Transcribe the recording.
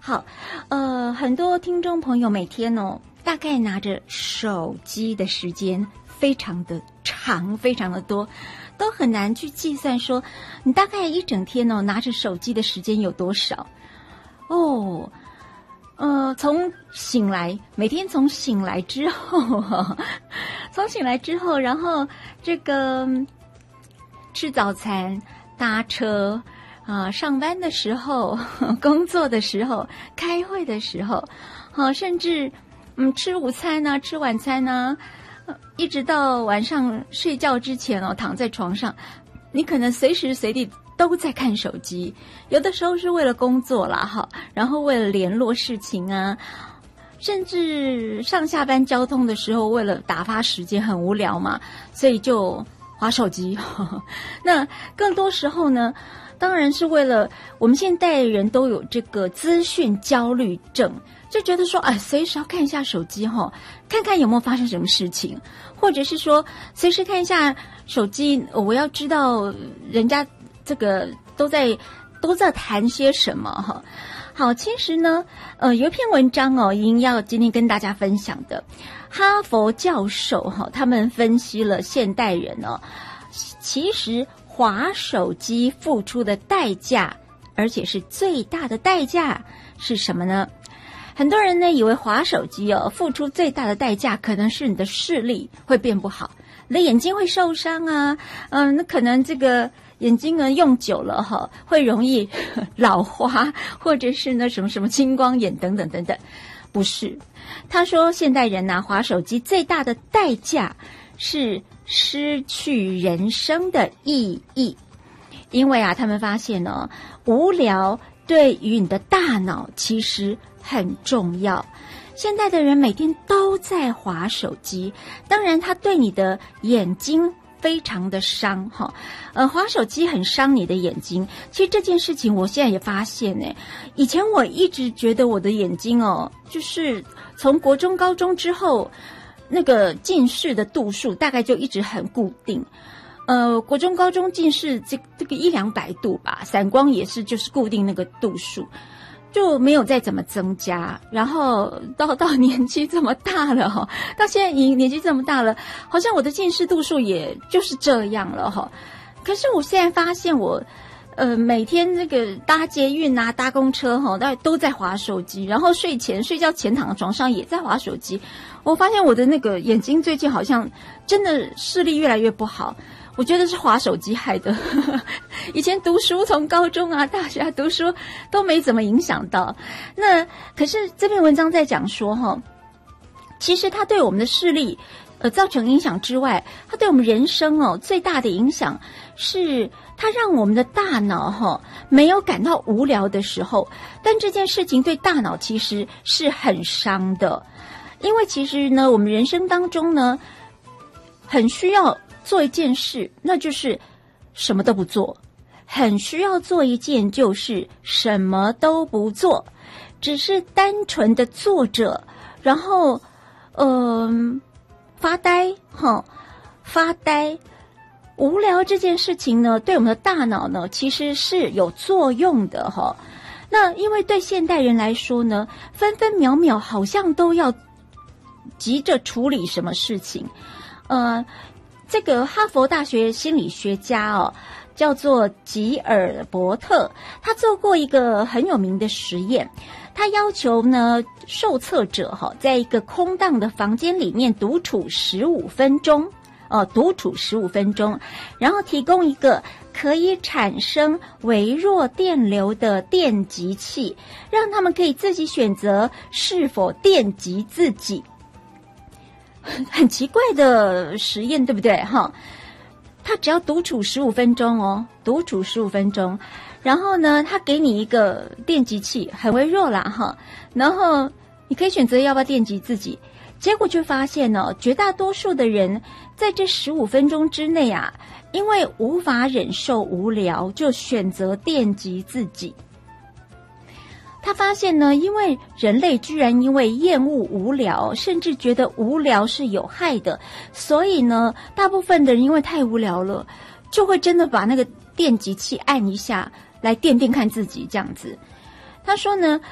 好，很多听众朋友每天大概拿着手机的时间非常的长，非常的多，都很难去计算说你大概一整天拿着手机的时间有多少哦。从醒来，每天从醒来之后，从醒来之后，然后这个吃早餐、搭车上班的时候、工作的时候、开会的时候，甚至吃午餐啊、吃晚餐啊，一直到晚上睡觉之前躺在床上，你可能随时随地都在看手机，有的时候是为了工作啦，然后为了联络事情啊，甚至上下班交通的时候，为了打发时间很无聊嘛，所以就滑手机。那更多时候呢，当然是为了我们现代人都有这个资讯焦虑症，就觉得说随时要看一下手机看看有没有发生什么事情，或者是说随时看一下手机，我要知道人家这个都在谈些什么好，其实呢有一篇文章已经要今天跟大家分享的，哈佛教授他们分析了现代人其实滑手机付出的代价，而且是最大的代价是什么呢？很多人呢以为滑手机付出最大的代价可能是你的视力会变不好，你的眼睛会受伤啊，那可能这个眼睛呢用久了会容易老花，或者是呢什么什么青光眼等等等等。不是，他说现代人滑手机最大的代价是失去人生的意义。因为他们发现无聊对于你的大脑其实很重要。现在的人每天都在滑手机，当然他对你的眼睛非常的伤滑手机很伤你的眼睛。其实这件事情我现在也发现以前我一直觉得我的眼睛就是从国中高中之后，那个近视的度数大概就一直很固定。国中高中近视这个100-200度吧，散光也是就是固定那个度数，就没有再怎么增加。然后到年纪这么大了到现在年纪这么大了，好像我的近视度数也就是这样了可是我现在发现我每天这个搭捷运搭公车都在滑手机，然后睡觉前躺在床上也在滑手机。我发现我的那个眼睛最近好像真的视力越来越不好，我觉得是滑手机害的。以前读书，从高中大学读书都没怎么影响到。那可是这篇文章在讲说其实它对我们的视力造成影响之外，它对我们人生最大的影响是它让我们的大脑没有感到无聊的时候，但这件事情对大脑其实是很伤的。因为其实呢，我们人生当中呢很需要做一件事，那就是什么都不做，很需要做一件就是什么都不做，只是单纯的坐着，然后发呆无聊这件事情呢，对我们的大脑呢其实是有作用的那因为对现代人来说呢，分分秒秒好像都要急着处理什么事情。这个哈佛大学心理学家叫做吉尔伯特，他做过一个很有名的实验。他要求呢受测者在一个空荡的房间里面独处15分钟，然后提供一个可以产生微弱电流的电极器，让他们可以自己选择是否电击自己。很奇怪的实验，对不对他只要独处15分钟独处15分钟，然后呢他给你一个电击器，很微弱啦然后你可以选择要不要电击自己。结果就发现绝大多数的人在这15分钟之内因为无法忍受无聊，就选择电击自己。他发现呢，因为人类居然因为厌恶无聊，甚至觉得无聊是有害的，所以呢，大部分的人因为太无聊了，就会真的把那个电击器按一下来电看自己这样子。他说呢，